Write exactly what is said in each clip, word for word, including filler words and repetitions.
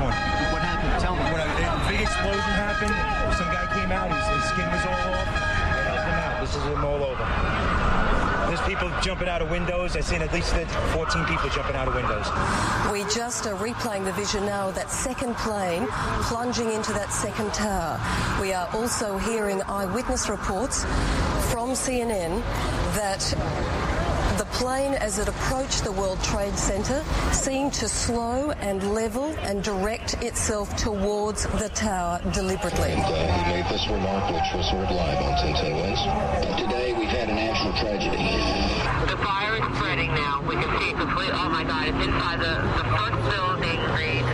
one. What happened? Tell me. When a, a big explosion happened, some guy came out, his, his skin was all off. They helped him out. This is him all over. There's people jumping out of windows. I've seen at least fourteen people jumping out of windows. We just are replaying the vision now of that second plane plunging into that second tower. We are also hearing eyewitness reports from C N N that the plane, as it approached the World Trade Center, seemed to slow and level and direct itself towards the tower deliberately. And uh, he made this remark, which was heard live on ten ten Wins. Today, we've had a national tragedy. The fire is spreading now. We can see it complete. Oh my God! It's inside the, the first building. Read.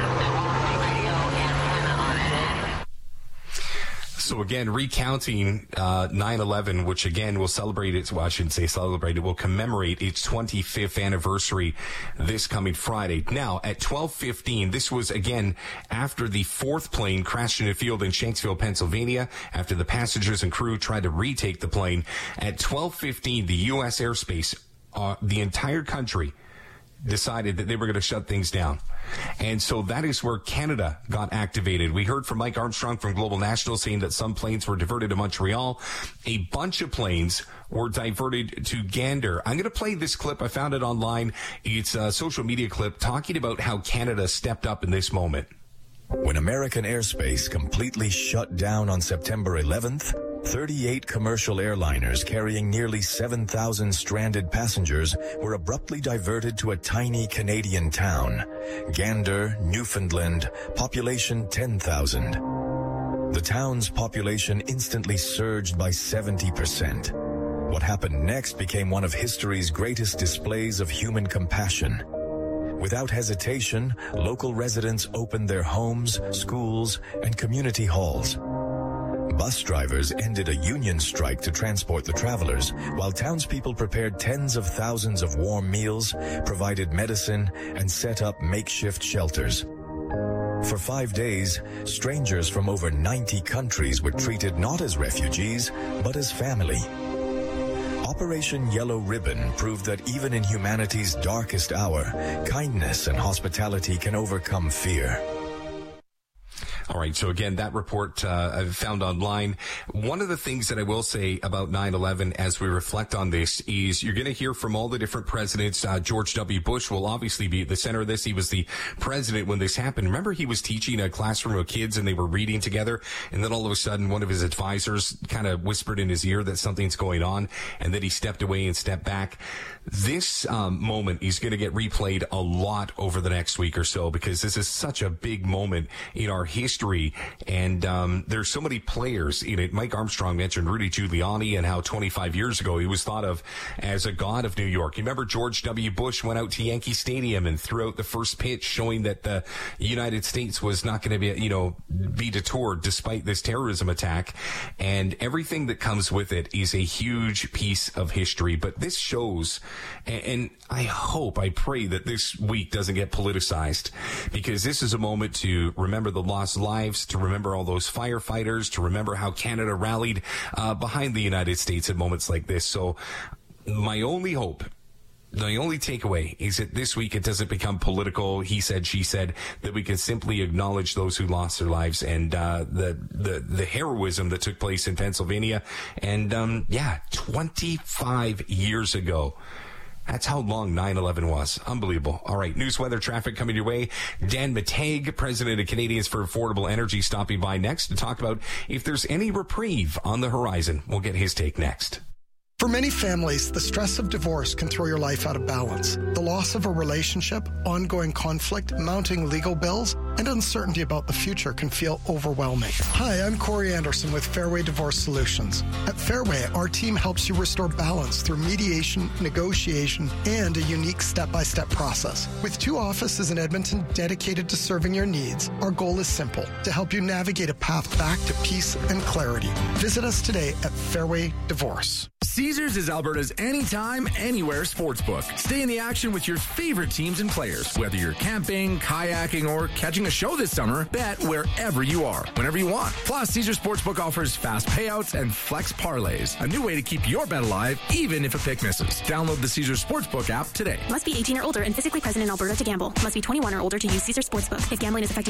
So again, recounting uh, nine eleven, which again will celebrate its, well, I shouldn't say celebrate, it will commemorate its twenty-fifth anniversary this coming Friday. Now, at twelve fifteen, this was again after the fourth plane crashed in a field in Shanksville, Pennsylvania, after the passengers and crew tried to retake the plane. At twelve fifteen, the U S airspace, uh, the entire country decided that they were going to shut things down. And so that is where Canada got activated. We heard from Mike Armstrong from Global National saying that some planes were diverted to Montreal. A bunch of planes were diverted to Gander. I'm going to play this clip. I found it online. It's a social media clip talking about how Canada stepped up in this moment. When American airspace completely shut down on September eleventh, thirty-eight commercial airliners carrying nearly seven thousand stranded passengers were abruptly diverted to a tiny Canadian town, Gander, Newfoundland, population ten thousand. The town's population instantly surged by seventy percent. What happened next became one of history's greatest displays of human compassion. Without hesitation, local residents opened their homes, schools, and community halls. Bus drivers ended a union strike to transport the travelers, while townspeople prepared tens of thousands of warm meals, provided medicine, and set up makeshift shelters. For five days, strangers from over ninety countries were treated not as refugees, but as family. Operation Yellow Ribbon proved that even in humanity's darkest hour, kindness and hospitality can overcome fear. All right. So again, that report uh, I've found online. One of the things that I will say about nine eleven as we reflect on this is you're going to hear from all the different presidents. Uh, George W. Bush will obviously be at the center of this. He was the president when this happened. Remember, he was teaching a classroom of kids and they were reading together. And then all of a sudden, one of his advisors kind of whispered in his ear that something's going on. And then he stepped away and stepped back. This um, moment is going to get replayed a lot over the next week or so because this is such a big moment in our history. And um, there's so many players in it. Mike Armstrong mentioned Rudy Giuliani and how twenty-five years ago he was thought of as a god of New York. You remember George W. Bush went out to Yankee Stadium and threw out the first pitch showing that the United States was not going to be, you know, be detoured despite this terrorism attack. And everything that comes with it is a huge piece of history. But this shows, and I hope, I pray that this week doesn't get politicized because this is a moment to remember the lost lives, to remember all those firefighters, to remember how Canada rallied uh, behind the United States at moments like this. So my only hope, the only takeaway is that this week it doesn't become political, he said, she said, that we can simply acknowledge those who lost their lives and uh, the, the the heroism that took place in Pennsylvania. And, um, yeah, twenty-five years ago. That's how long nine eleven was. Unbelievable. All right, news, weather, traffic coming your way. Dan Matteig, president of Canadians for Affordable Energy, stopping by next to talk about if there's any reprieve on the horizon. We'll get his take next. For many families, the stress of divorce can throw your life out of balance. The loss of a relationship, ongoing conflict, mounting legal bills, and uncertainty about the future can feel overwhelming. Hi, I'm Corey Anderson with Fairway Divorce Solutions. At Fairway, our team helps you restore balance through mediation, negotiation, and a unique step-by-step process. With two offices in Edmonton dedicated to serving your needs, our goal is simple, to help you navigate a path back to peace and clarity. Visit us today at Fairway Divorce. Caesars is Alberta's anytime, anywhere sportsbook. Stay in the action with your favorite teams and players. Whether you're camping, kayaking, or catching a show this summer, bet wherever you are, whenever you want. Plus, Caesars Sportsbook offers fast payouts and flex parlays, a new way to keep your bet alive, even if a pick misses. Download the Caesars Sportsbook app today. Must be eighteen or older and physically present in Alberta to gamble. Must be twenty-one or older to use Caesars Sportsbook. If gambling is affecting